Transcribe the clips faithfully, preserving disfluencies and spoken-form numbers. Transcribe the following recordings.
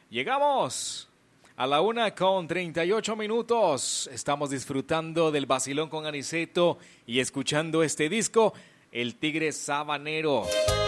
Llegamos a la una con treinta y ocho minutos. Estamos disfrutando del vacilón con Aniceto y escuchando este disco, El Tigre Sabanero.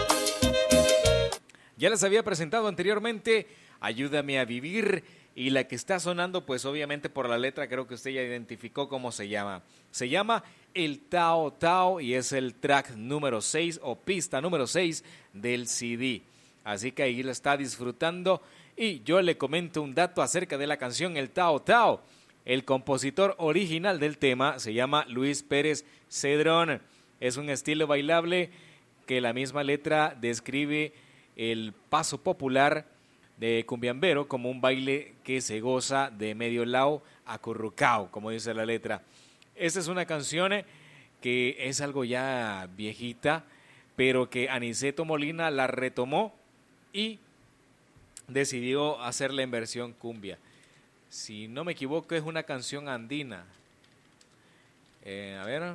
Ya les había presentado anteriormente Ayúdame a Vivir, y la que está sonando, pues obviamente por la letra creo que usted ya identificó cómo se llama. Se llama El Tao Tao y es el track número seis o pista número seis del C D. Así que ahí lo está disfrutando. Y yo le comento un dato acerca de la canción El Tao Tao. El compositor original del tema se llama Luis Pérez Cedrón. Es un estilo bailable que la misma letra describe el paso popular de cumbiambero como un baile que se goza de medio lao acurrucao, como dice la letra. Esta es una canción que es algo ya viejita, pero que Aniceto Molina la retomó y decidió hacerla en versión cumbia. Si no me equivoco, es una canción andina. Eh, a ver,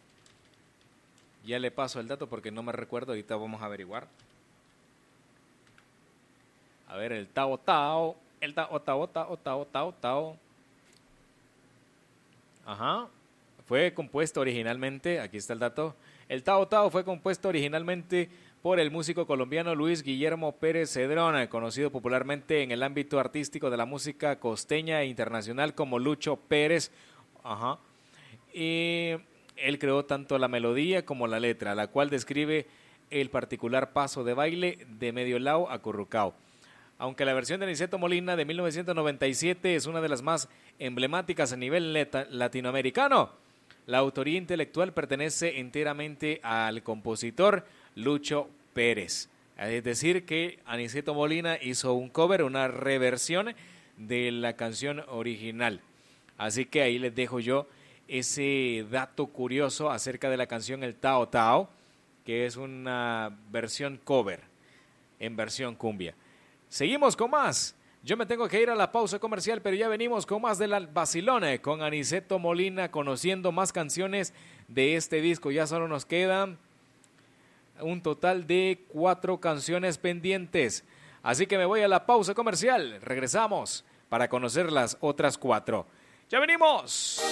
ya le paso el dato porque no me recuerdo, ahorita vamos a averiguar. A ver, el Tao Tao, el Tao Tao Tao Tao Tao Tao. Ajá, fue compuesto originalmente, aquí está el dato. El Tao Tao fue compuesto originalmente por el músico colombiano Luis Guillermo Pérez Cedrón, conocido popularmente en el ámbito artístico de la música costeña e internacional como Lucho Pérez. Ajá. Y él creó tanto la melodía como la letra, la cual describe el particular paso de baile de medio lao acurrucao. Aunque la versión de Aniceto Molina de mil novecientos noventa y siete es una de las más emblemáticas a nivel leta- latinoamericano, la autoría intelectual pertenece enteramente al compositor Lucho Pérez. Es decir, que Aniceto Molina hizo un cover, una reversión de la canción original. Así que ahí les dejo yo ese dato curioso acerca de la canción El Tao Tao, que es una versión cover, en versión cumbia. Seguimos con más. Yo me tengo que ir a la pausa comercial, pero ya venimos con más de la Vacilona con Aniceto Molina, conociendo más canciones de este disco. Ya solo nos quedan un total de cuatro canciones pendientes. Así que me voy a la pausa comercial. Regresamos para conocer las otras cuatro. ¡Ya venimos!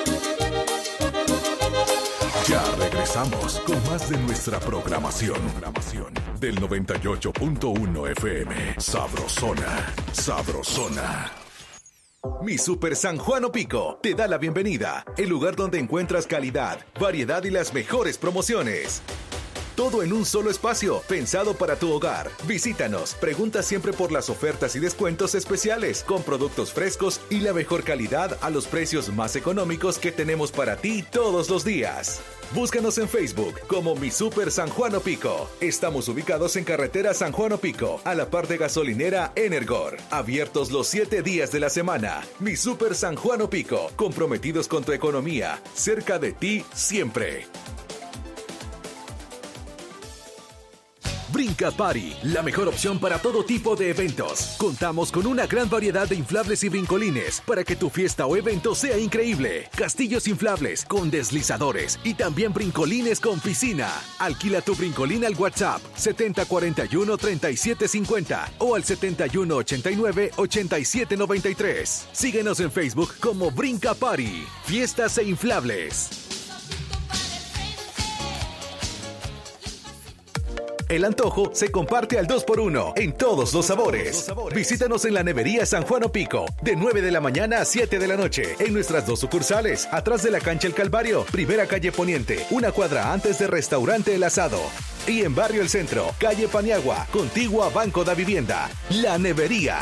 Ya regresamos con más de nuestra programación. programación del noventa y ocho punto uno F M. Sabrosona, sabrosona. Mi Super San Juan Opico te da la bienvenida, el lugar donde encuentras calidad, variedad y las mejores promociones. Todo en un solo espacio, pensado para tu hogar. Visítanos, pregunta siempre por las ofertas y descuentos especiales, con productos frescos y la mejor calidad a los precios más económicos que tenemos para ti todos los días. Búscanos en Facebook como Mi Super San Juan Opico. Estamos ubicados en carretera San Juan Opico, a la par de gasolinera Energor. Abiertos los siete días de la semana. Mi Super San Juan Opico, comprometidos con tu economía, cerca de ti siempre. Brinca Party, la mejor opción para todo tipo de eventos. Contamos con una gran variedad de inflables y brincolines para que tu fiesta o evento sea increíble. Castillos inflables con deslizadores y también brincolines con piscina. Alquila tu brincolín al WhatsApp setenta cuarenta y uno treinta y siete cincuenta o al setenta y uno ochenta y nueve ochenta y siete noventa y tres. Síguenos en Facebook como Brinca Party, fiestas e inflables. El antojo se comparte al dos por uno en todos los sabores. Visítanos en la Nevería San Juan Opico, de nueve de la mañana a siete de la noche, en nuestras dos sucursales, atrás de la cancha El Calvario, primera calle Poniente, una cuadra antes de Restaurante El Asado. Y en Barrio El Centro, calle Paniagua, contigua a Banco da Vivienda. La Nevería.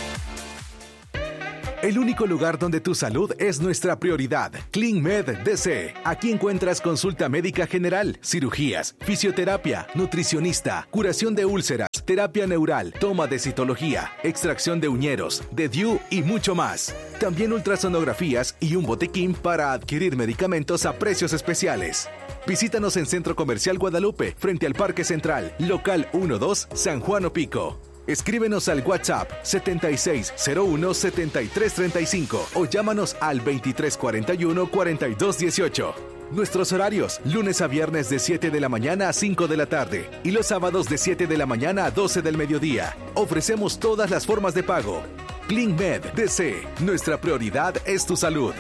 El único lugar donde tu salud es nuestra prioridad. CleanMed D C. Aquí encuentras consulta médica general, cirugías, fisioterapia, nutricionista, curación de úlceras, terapia neural, toma de citología, extracción de uñeros, de D U y mucho más. También ultrasonografías y un botiquín para adquirir medicamentos a precios especiales. Visítanos en Centro Comercial Guadalupe, frente al Parque Central, local uno dos, San Juan Opico. Escríbenos al WhatsApp setenta y seis cero uno setenta y tres treinta y cinco o llámanos al veintitrés cuarenta y uno cuarenta y dos dieciocho. Nuestros horarios, lunes a viernes de siete de la mañana a cinco de la tarde y los sábados de siete de la mañana a doce del mediodía. Ofrecemos todas las formas de pago. CleanMed D C, nuestra prioridad es tu salud.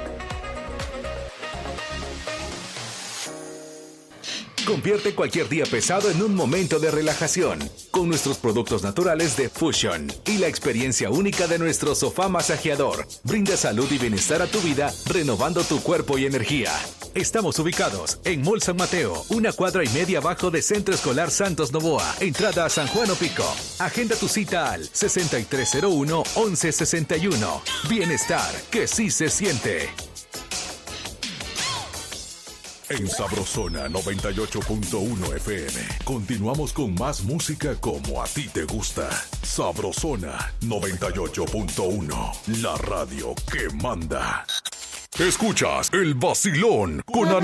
Convierte cualquier día pesado en un momento de relajación con nuestros productos naturales de Fusion y la experiencia única de nuestro sofá masajeador. Brinda salud y bienestar a tu vida, renovando tu cuerpo y energía. Estamos ubicados en Mall San Mateo, una cuadra y media abajo de Centro Escolar Santos Novoa, entrada a San Juan Opico. Agenda tu cita al sesenta y tres cero uno, once sesenta y uno. Bienestar que sí se siente. En Sabrosona noventa y ocho punto uno F M. Continuamos con más música como a ti te gusta. Sabrosona noventa y ocho punto uno. La radio que manda. Escuchas El Vacilón con Ana